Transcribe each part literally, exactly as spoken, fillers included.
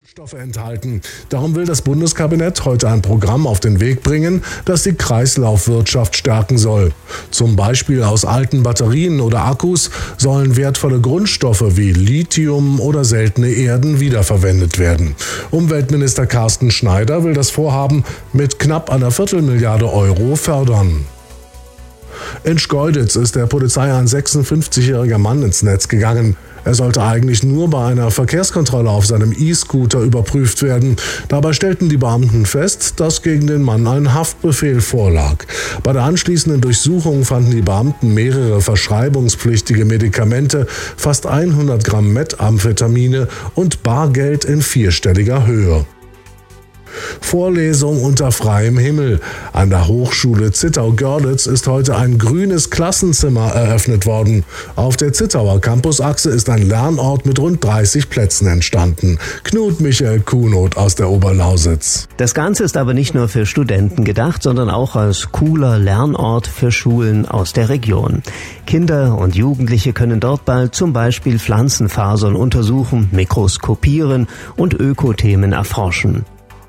Stoffe enthalten. Darum will das Bundeskabinett heute ein Programm auf den Weg bringen, das die Kreislaufwirtschaft stärken soll. Zum Beispiel aus alten Batterien oder Akkus sollen wertvolle Grundstoffe wie Lithium oder seltene Erden wiederverwendet werden. Umweltminister Carsten Schneider will das Vorhaben mit knapp einer Viertelmilliarde Euro fördern. In Schkeuditz ist der Polizei ein sechsundfünfzigjähriger Mann ins Netz gegangen. Er sollte eigentlich nur bei einer Verkehrskontrolle auf seinem E-Scooter überprüft werden. Dabei stellten die Beamten fest, dass gegen den Mann ein Haftbefehl vorlag. Bei der anschließenden Durchsuchung fanden die Beamten mehrere verschreibungspflichtige Medikamente, fast hundert Gramm Methamphetamine und Bargeld in vierstelliger Höhe. Vorlesung unter freiem Himmel. An der Hochschule Zittau-Görlitz ist heute ein grünes Klassenzimmer eröffnet worden. Auf der Zittauer Campusachse ist ein Lernort mit rund dreißig Plätzen entstanden. Knut Michael Kuhnot aus der Oberlausitz. Das Ganze ist aber nicht nur für Studenten gedacht, sondern auch als cooler Lernort für Schulen aus der Region. Kinder und Jugendliche können dort bald zum Beispiel Pflanzenfasern untersuchen, mikroskopieren und Ökothemen erforschen.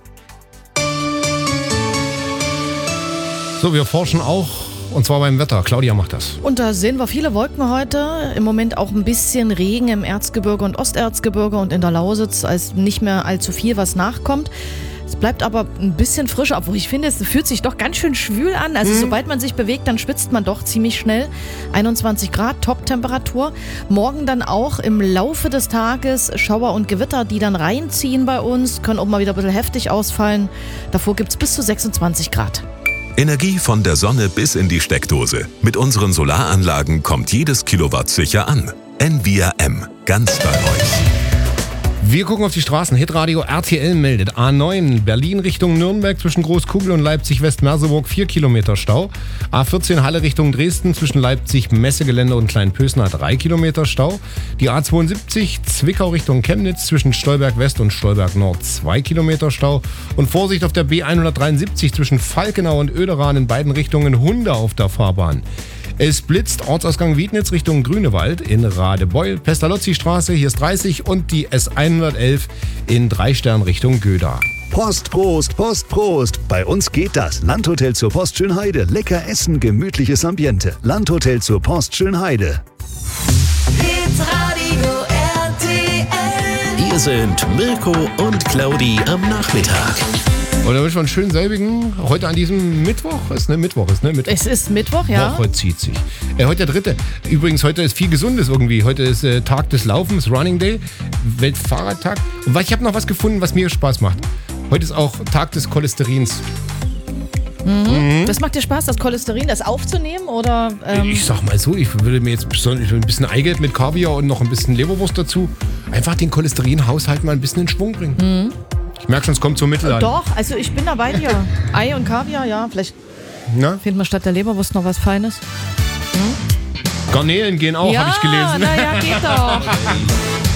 So, wir forschen auch, und zwar beim Wetter. Claudia macht das. Und da sehen wir viele Wolken heute. Im Moment auch ein bisschen Regen im Erzgebirge und Osterzgebirge und in der Lausitz, als nicht mehr allzu viel, was nachkommt. Es bleibt aber ein bisschen frischer, obwohl ich finde, es fühlt sich doch ganz schön schwül an. Also mhm. sobald man sich bewegt, dann schwitzt man doch ziemlich schnell. einundzwanzig Grad, Top-Temperatur. Morgen dann auch im Laufe des Tages Schauer und Gewitter, die dann reinziehen bei uns. Können auch mal wieder ein bisschen heftig ausfallen. Davor gibt es bis zu sechsundzwanzig Grad. Energie von der Sonne bis in die Steckdose. Mit unseren Solaranlagen kommt jedes Kilowatt sicher an. N V R M, ganz bei euch. Wir gucken auf die Straßen. Hitradio R T L meldet A neun Berlin Richtung Nürnberg zwischen Großkugel und Leipzig-West-Merseburg vier Kilometer Stau. A vierzehn Halle Richtung Dresden zwischen Leipzig-Messegelände und Kleinpösner drei Kilometer Stau. Die A zweiundsiebzig Zwickau Richtung Chemnitz zwischen Stolberg West und Stolberg Nord zwei Kilometer Stau. Und Vorsicht auf der B hundertdreiundsiebzig zwischen Falkenau und Oederan in beiden Richtungen Hunde auf der Fahrbahn. Es blitzt, Ortsausgang Wiednitz Richtung Grünewald in Radebeul, Pestalozzi-Straße, hier ist dreißig und die S hundertelf in Dreistern Richtung Göda. Post, Prost, Post, Prost. Bei uns geht das. Landhotel zur Post Schönheide. Lecker essen, gemütliches Ambiente. Landhotel zur Post Schönheide. Hitradio R T L. Hier sind Mirko und Claudi am Nachmittag. Und dann wünschen wir einen schönen selbigen, heute an diesem Mittwoch, ist ne Mittwoch, ist ne Mittwoch. Es ist Mittwoch, ja. Woche zieht sich. Äh, heute der dritte. Übrigens, heute ist viel Gesundes irgendwie. Heute ist äh, Tag des Laufens, Running Day, Weltfahrradtag. Und ich habe noch was gefunden, was mir Spaß macht. Heute ist auch Tag des Cholesterins. Mhm. Mhm. Das macht dir Spaß, das Cholesterin, das aufzunehmen? Oder, ähm ich sag mal so, ich würde mir jetzt ein bisschen Eigelb mit Kaviar und noch ein bisschen Leberwurst dazu einfach den Cholesterinhaushalt mal ein bisschen in Schwung bringen. Mhm. Ich merke schon, es kommt zum Mittel an. Doch, also ich bin da bei dir. Ei und Kaviar, ja, vielleicht Na? finden wir statt der Leberwurst noch was Feines. Hm? Garnelen gehen auch, ja, habe ich gelesen. Ja, naja, geht doch.